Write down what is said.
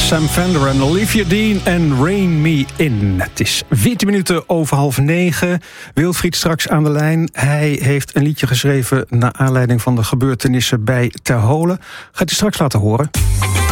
Sam Fender en Olivia Dean en Rain Me In. Het is 14 minuten over 8:30. Wilfried straks aan de lijn. Hij heeft een liedje geschreven naar aanleiding van de gebeurtenissen bij Ter Holen. Gaat hij straks laten horen.